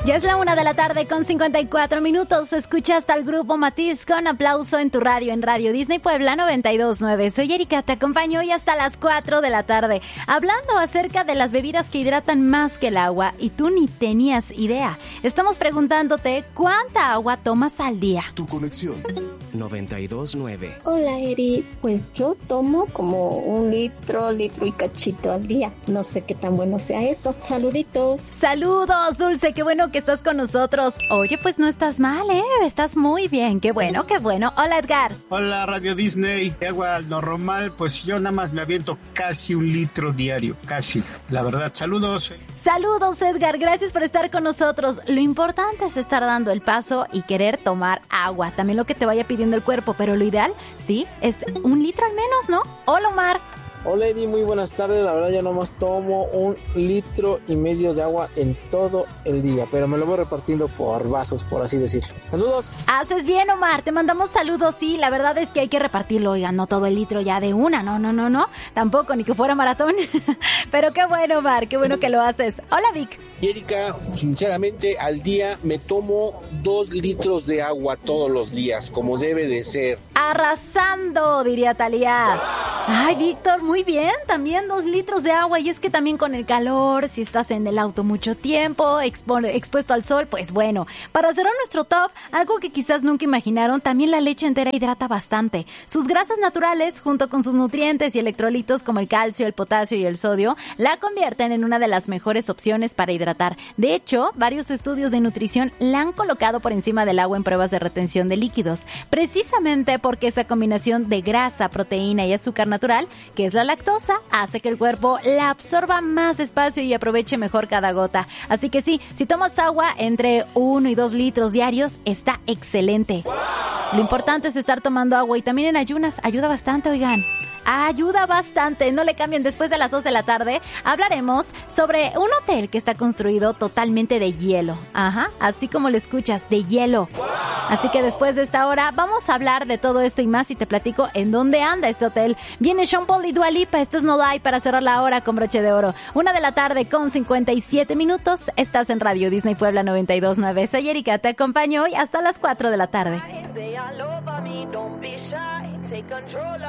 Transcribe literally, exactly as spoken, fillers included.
Ya es la una de la tarde con cincuenta y cuatro minutos. Escuchas al grupo Matiz con Aplauso en tu radio, en Radio Disney Puebla noventa y dos punto nueve. Soy Erika, te acompaño hoy hasta las cuatro de la tarde, hablando acerca de las bebidas que hidratan más que el agua, y tú ni tenías idea. Estamos preguntándote cuánta agua tomas al día. Tu conexión. noventa y dos punto nueve. Hola, Eri. Pues yo tomo como un litro, litro y cachito al día. No sé qué tan bueno sea eso. Saluditos. Saludos, Dulce, qué bueno que estás con nosotros. Oye, pues no estás mal, ¿eh? Estás muy bien, qué bueno, qué bueno. Hola, Edgar. Hola, Radio Disney. De agua normal, pues yo nada más me aviento casi un litro diario, casi. La verdad, saludos. Saludos, Edgar, gracias por estar con nosotros. Lo importante es estar dando el paso y querer tomar agua, también lo que te vaya pidiendo el cuerpo, pero lo ideal, sí, es un litro al menos, ¿no? Hola, Omar. Hola, Eri, muy buenas tardes. La verdad, yo nomás tomo un litro y medio de agua en todo el día, pero me lo voy repartiendo por vasos, por así decirlo. Saludos. Haces bien, Omar, te mandamos saludos. Sí, la verdad es que hay que repartirlo, oigan, no todo el litro ya de una, no, no, no, no, tampoco, ni que fuera maratón. Pero qué bueno, Omar, qué bueno que lo haces. Hola, Vic. Erika, sinceramente, al día me tomo dos litros de agua todos los días, como debe de ser. Arrasando, diría Talía. Ay, Víctor, muy bien, también dos litros de agua. Y es que también con el calor, si estás en el auto mucho tiempo, expo- expuesto al sol, pues bueno. Para cerrar nuestro top, algo que quizás nunca imaginaron, también la leche entera hidrata bastante. Sus grasas naturales, junto con sus nutrientes y electrolitos como el calcio, el potasio y el sodio, la convierten en una de las mejores opciones para hidratar. De hecho, varios estudios de nutrición la han colocado por encima del agua en pruebas de retención de líquidos, precisamente porque esa combinación de grasa, proteína y azúcar natural, que es la lactosa, hace que el cuerpo la absorba más despacio y aproveche mejor cada gota. Así que sí, si tomas agua entre uno y dos litros diarios, está excelente. Lo importante es estar tomando agua, y también en ayunas ayuda bastante, oigan. Ayuda bastante, no le cambien. Después de las dos de la tarde hablaremos sobre un hotel que está construido totalmente de hielo. Ajá, así como lo escuchas, de hielo. Así que después de esta hora vamos a hablar de todo esto y más, y te platico en dónde anda este hotel. Viene Sean Paul y Dua Lipa, esto es No Die, para cerrar la hora con broche de oro. Una de la tarde con cincuenta y siete minutos, estás en Radio Disney Puebla noventa y dos punto nueve. Soy Erika, te acompaño hoy hasta las cuatro de la tarde.